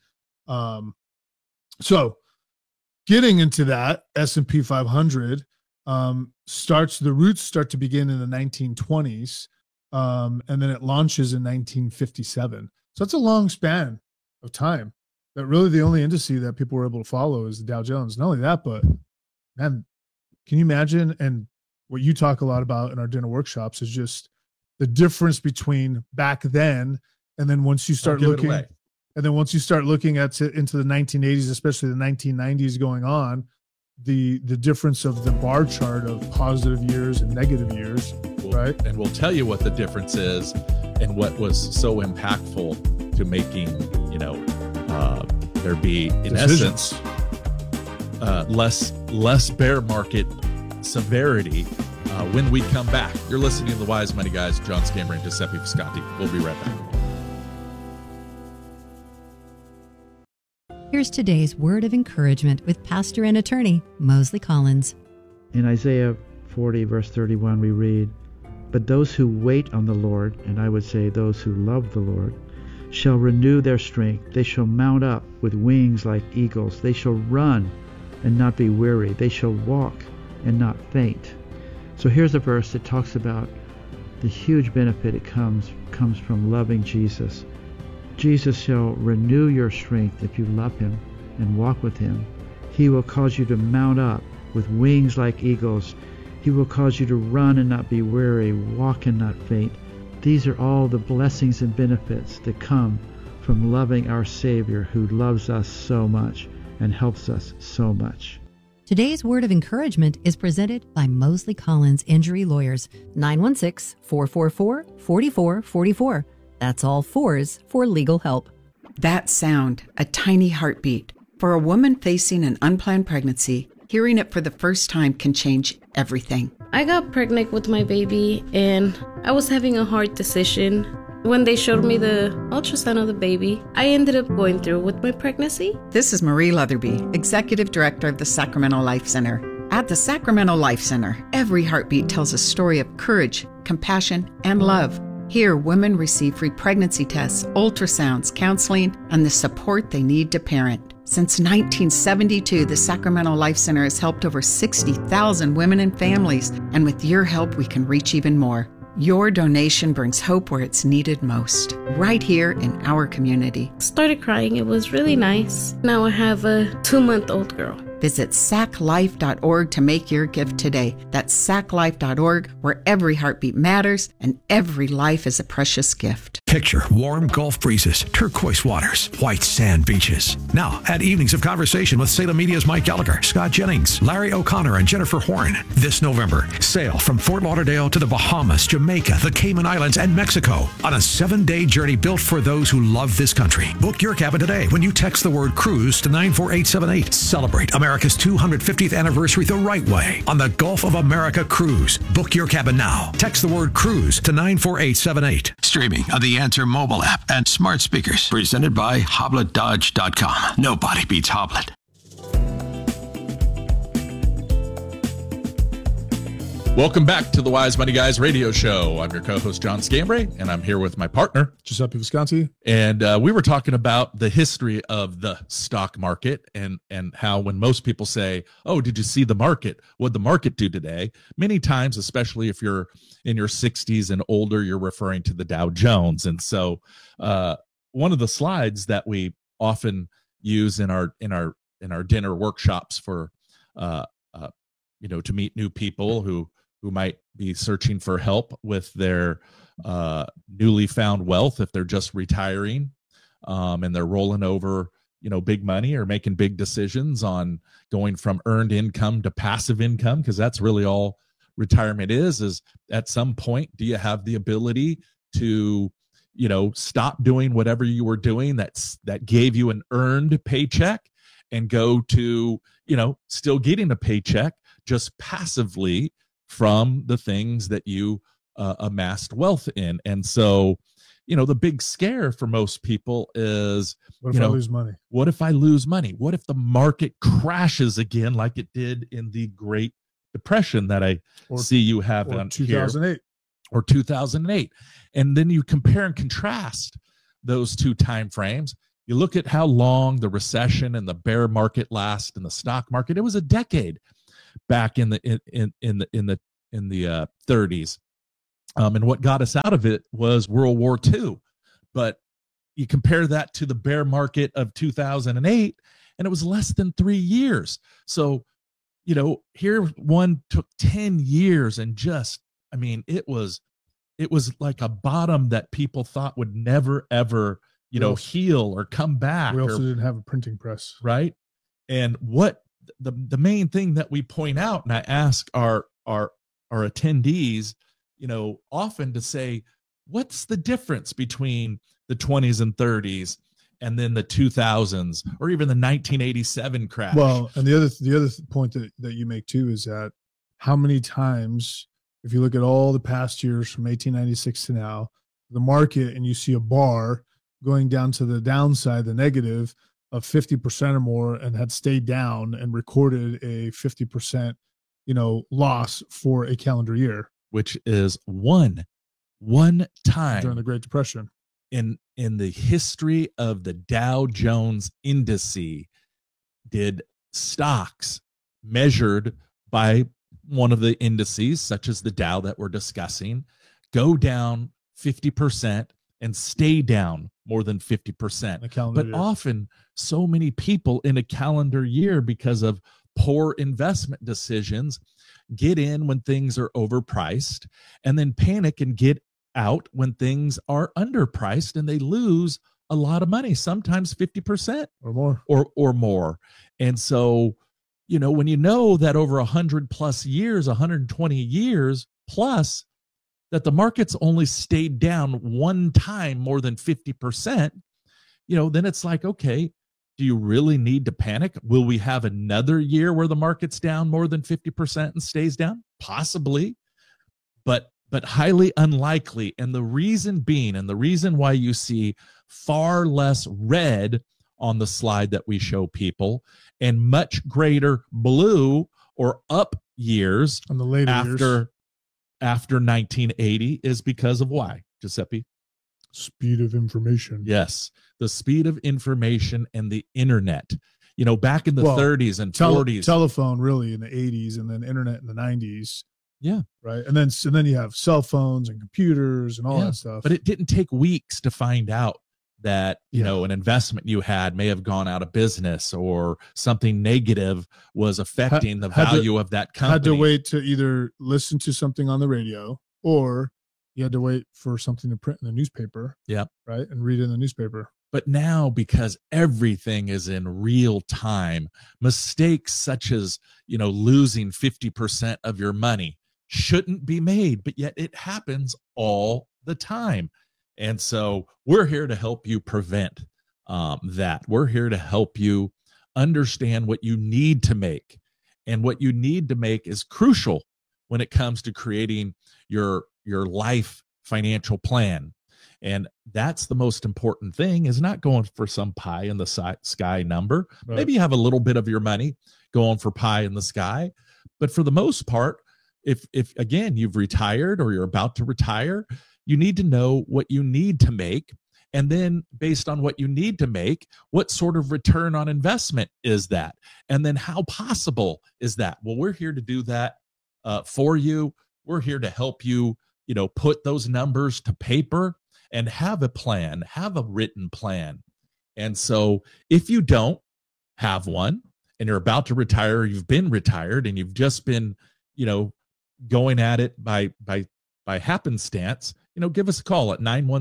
So getting into that, S&P 500 the roots start to begin in the 1920s, and then it launches in 1957. So that's a long span of time. That really the only indice that people were able to follow is the Dow Jones. Not only that, but man, can you imagine? And what you talk a lot about in our dinner workshops is just the difference between back then and then once you start looking, and then once you start looking into the 1980s, especially the 1990s going on, the difference of the bar chart of positive years and negative years, right? And we'll tell you what the difference is and what was so impactful to making, there be, in essence, less bear market severity when we come back. You're listening to the Wise Money Guys, John Scamber and Giuseppe Visconti. We'll be right back. Here's today's word of encouragement with pastor and attorney Mosley Collins. In Isaiah 40, verse 31, we read, "But those who wait on the Lord," and I would say those who love the Lord, "shall renew their strength. They shall mount up with wings like eagles. They shall run and not be weary. They shall walk and not faint." So here's a verse that talks about the huge benefit it comes from loving Jesus. Jesus shall renew your strength if you love him and walk with him. He will cause you to mount up with wings like eagles. He will cause you to run and not be weary, walk and not faint. These are all the blessings and benefits that come from loving our Savior, who loves us so much and helps us so much. Today's word of encouragement is presented by Mosley Collins Injury Lawyers, 916-444-4444. That's all fours for legal help. That sound, a tiny heartbeat. For a woman facing an unplanned pregnancy, hearing it for the first time can change everything. I got pregnant with my baby and I was having a hard decision. When they showed me the ultrasound of the baby, I ended up going through with my pregnancy. This is Marie Leatherby, Executive Director of the Sacramento Life Center. At the Sacramento Life Center, every heartbeat tells a story of courage, compassion, and love. Here, women receive free pregnancy tests, ultrasounds, counseling, and the support they need to parent. Since 1972, the Sacramento Life Center has helped over 60,000 women and families, and with your help, we can reach even more. Your donation brings hope where it's needed most, right here in our community. Started crying. It was really nice. Now I have a 2-month-old girl. Visit saclife.org to make your gift today. That's saclife.org, where every heartbeat matters and every life is a precious gift. Picture warm Gulf breezes, turquoise waters, white sand beaches. Now, add evenings of conversation with Salem Media's Mike Gallagher, Scott Jennings, Larry O'Connor, and Jennifer Horn. This November, sail from Fort Lauderdale to the Bahamas, Jamaica, the Cayman Islands, and Mexico on a 7-day journey built for those who love this country. Book your cabin today when you text the word cruise to 94878. Celebrate America's 250th anniversary the right way on the Gulf of America Cruise. Book your cabin now. Text the word cruise to 94878. Streaming on the Answer mobile app and smart speakers. Presented by HoblettDodge.com. Nobody beats Hoblet. Welcome back to the Wise Money Guys radio show. I'm your co-host, John Scambray, and I'm here with my partner, Giuseppe Visconti. And we were talking about the history of the stock market and how when most people say, oh, did you see the market? What'd the market do today? Many times, especially if you're in your 60s and older, you're referring to the Dow Jones. And so one of the slides that we often use in our dinner workshops for to meet new people who might be searching for help with their newly found wealth if they're just retiring and they're rolling over, big money or making big decisions on going from earned income to passive income, because that's really all retirement is at some point, do you have the ability to stop doing whatever you were doing that gave you an earned paycheck and go to, still getting a paycheck just passively from the things that you amassed wealth in. And so, the big scare for most people is, what if I lose money? What if I lose money? What if the market crashes again like it did in the Great Depression that I see you have on 2008 here, or 2008? And then you compare and contrast those two time frames. You look at how long the recession and the bear market last in the stock market. It was a decade back in the 30s. And what got us out of it was World War II. But you compare that to the bear market of 2008, and it was less than 3 years. So, here one took 10 years and it was like a bottom that people thought would never, ever, heal or come back. We also didn't have a printing press. Right. And what the main thing that we point out, and I ask our attendees, often to say, what's the difference between the 20s and 30s and then the 2000s or even the 1987 crash? Well, and the other point that you make too is that how many times, if you look at all the past years from 1896 to now, the market, and you see a bar going down to the downside, the negative of 50% or more, and had stayed down and recorded a 50%, loss for a calendar year, which is one time during the Great Depression in the history of the Dow Jones indice. Did stocks measured by one of the indices, such as the Dow that we're discussing, go down 50% and stay down more than 50%. But often so many people in a calendar year, because of poor investment decisions, get in when things are overpriced and then panic and get out when things are underpriced, and they lose a lot of money, sometimes 50% or more or more. And so, when you know that over 100 plus years, 120 years plus, that the market's only stayed down one time more than 50%, then it's like, okay, do you really need to panic? Will we have another year where the market's down more than 50% and stays down? Possibly, but highly unlikely. And the reason being, and the reason why you see far less red on the slide that we show people and much greater blue or up years on the later years after 1980 is because of why, Giuseppe? Speed of information. Yes, the speed of information and the internet. Back in the 30s and 40s. Telephone really in the 80s, and then internet in the 90s. Yeah. Right. And then you have cell phones and computers and all that stuff. But it didn't take weeks to find out that, an investment you had may have gone out of business, or something negative was affecting the value of that company. Had to wait to either listen to something on the radio, or you had to wait for something to print in the newspaper. Yeah. Right. And read it in the newspaper. But now, because everything is in real time, mistakes such as, losing 50% of your money shouldn't be made, but yet it happens all the time. And so we're here to help you prevent that. We're here to help you understand what you need to make. And what you need to make is crucial when it comes to creating your life financial plan. And that's the most important thing, is not going for some pie in the sky number. Right. Maybe you have a little bit of your money going for pie in the sky. But for the most part, if again, you've retired or you're about to retire, you need to know what you need to make. And then based on what you need to make, what sort of return on investment is that? And then how possible is that? Well, we're here to do that for you. We're here to help you, put those numbers to paper and have a plan, have a written plan. And so if you don't have one and you're about to retire, or you've been retired and you've just been, going at it by happenstance, give us a call at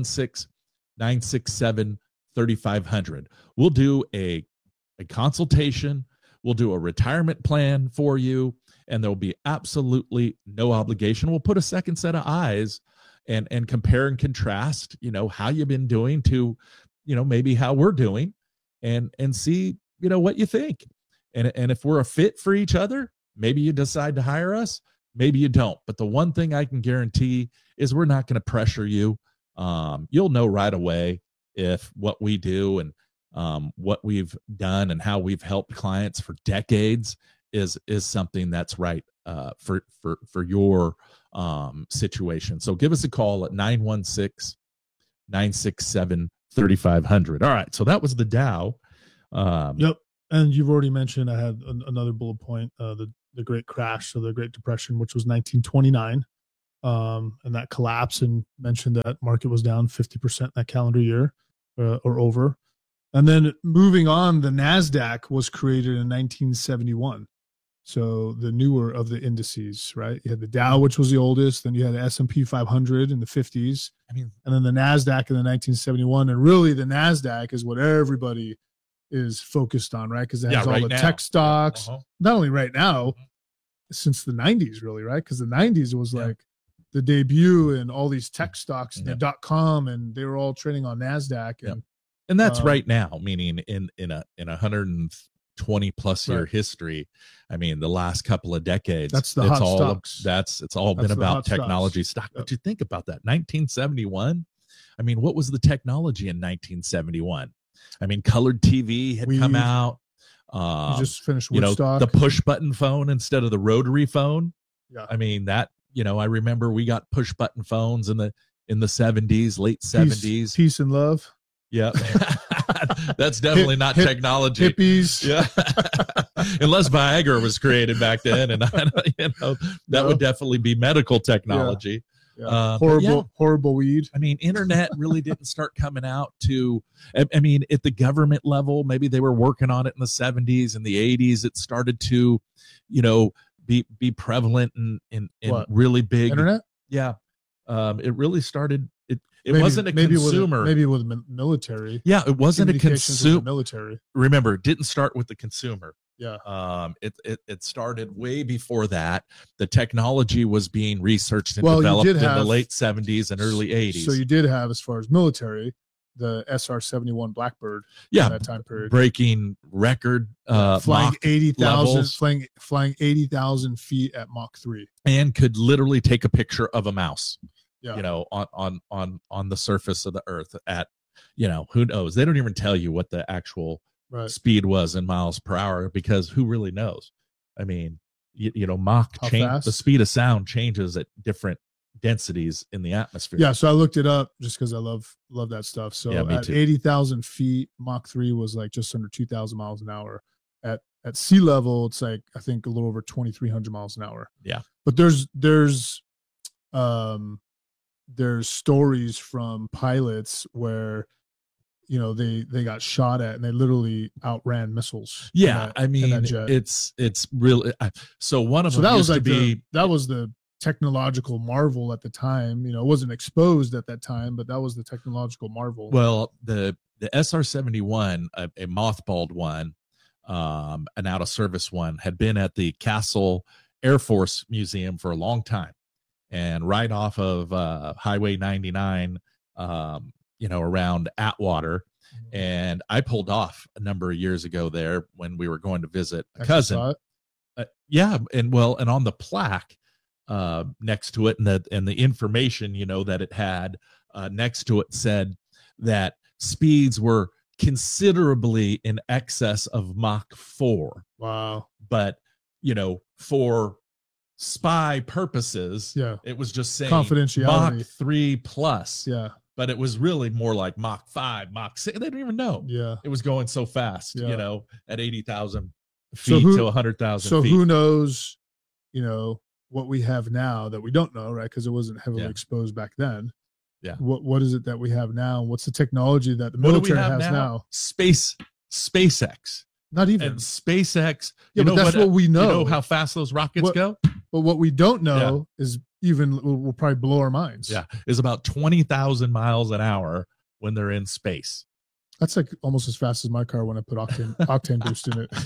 916-967-3500. We'll do a consultation. We'll do a retirement plan for you, and there'll be absolutely no obligation. We'll put a second set of eyes, and compare and contrast, how you've been doing to, maybe how we're doing, and see, what you think. And if we're a fit for each other, maybe you decide to hire us, maybe you don't. But the one thing I can guarantee is we're not going to pressure you. You'll know right away if what we do and what we've done and how we've helped clients for decades is something that's right for your situation. So give us a call at 916-967-3500. All right. So that was the Dow. Yep. And you've already mentioned, I had another bullet point, the Great Crash, so the Great Depression, which was 1929. And that collapse, and mentioned that market was down 50% that calendar year or over. And then moving on, the NASDAQ was created in 1971. So the newer of the indices, right? You had the Dow, which was the oldest. Then you had the S&P 500 in the 50s. And then the NASDAQ in the 1971. And really the NASDAQ is what everybody is focused on, right? Because it has all the tech stocks. Not only right now, since the 90s, really, right? Because the 90s was like the debut and all these tech stocks, the .com, and they were all trading on NASDAQ. And that's right now, meaning in a 120 plus year history. I mean, the last couple of decades, that's the hot stocks. It's all been about technology stock. But you think about that, 1971. I mean, what was the technology in 1971? I mean, colored TV had come out. You just finished Woodstock. The push button phone instead of the rotary phone. Yeah. I mean, that, I remember we got push button phones in the 70s, late 70s. Peace and love. Yeah. That's definitely not technology. Hippies. Yeah. Unless Viagra was created back then. And, that would definitely be medical technology. Yeah. Horrible weed. I mean, internet really didn't start coming out to, I mean, at the government level, maybe they were working on it in the 70s and the 80s. It started to, be prevalent in really big internet. Yeah. It really started. It wasn't a consumer. Maybe with military. Yeah, it wasn't a consumer. Military. Remember, it didn't start with the consumer. Yeah. It started way before that. The technology was being researched and developed in the late 70s and early 80s. So you did have, as far as military, the SR-71 Blackbird. Yeah, in that time period, breaking record flying 80,000, flying 80,000 feet at Mach 3, and could literally take a picture of a mouse. Yeah. On the surface of the earth at, who knows? They don't even tell you what the actual speed was in miles per hour, because who really knows? I mean, Mach change, the speed of sound changes at different densities in the atmosphere. Yeah. So I looked it up just because I love that stuff. So at 80,000 feet, Mach 3 was like just under 2,000 miles an hour. At sea level, it's like, I think, a little over 2,300 miles an hour. Yeah. But there's stories from pilots where, they got shot at and they literally outran missiles. Yeah. It's really, so one of them that used was to be, that was the technological marvel at the time. It wasn't exposed at that time, but that was the technological marvel. Well, the SR-71, a mothballed one, an out of service one, had been at the Castle Air Force Museum for a long time. And right off of Highway 99, around Atwater. And I pulled off a number of years ago there when we were going to visit a cousin. Yeah. And on the plaque next to it, and the information, that it had next to it said that speeds were considerably in excess of Mach 4. Wow. But, for spy purposes, it was just saying confidentiality. Mach 3 plus. Yeah. But it was really more like Mach 5, Mach 6. They didn't even know. Yeah. It was going so fast, at 80,000 feet to 100,000 feet. So who knows, what we have now that we don't know, right? Because it wasn't heavily exposed back then. Yeah. What is it that we have now? What's the technology that the military has now? SpaceX. Not even. And SpaceX. Yeah, but that's what we know. You know how fast those rockets go? But what we don't know is will probably blow our minds. Yeah. Is about 20,000 miles an hour when they're in space. That's like almost as fast as my car when I put octane boost in it.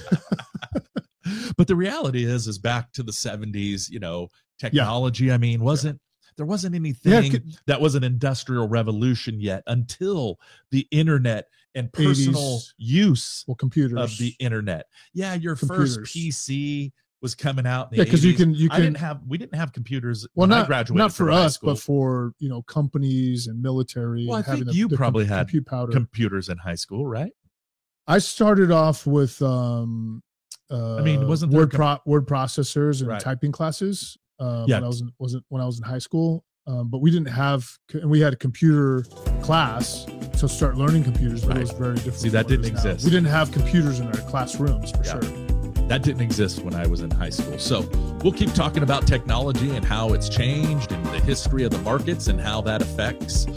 But the reality is back to the 70s, technology. I mean, There wasn't anything that was an industrial revolution yet until the internet and personal 80s. use computers of the internet. Yeah, your Computers. first PC was coming out in the 80s. Because we didn't have computers well, when I not graduated. not for from high us, school. but for companies and military. Well, I and having think you the probably had compute powder. computers in high school, right? I started off with wasn't there word processors and Right. typing classes Yeah. when I was in high school. But we didn't have, and we had a computer class to start learning computers, but it was very different. See, that from what didn't it is now. exist. We didn't have computers in our classrooms for sure. That didn't exist when I was in high school. So we'll keep talking about technology and how it's changed and the history of the markets and how that affects